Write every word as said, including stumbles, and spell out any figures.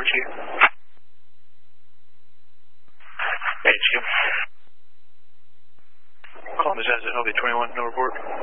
you. H Q. Calling this asset, L V twenty-one, no report.